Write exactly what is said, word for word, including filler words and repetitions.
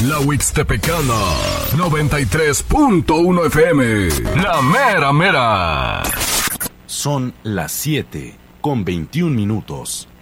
La Huixtepecana, noventa y tres punto uno F M. La mera mera. Son las siete con veintiún minutos.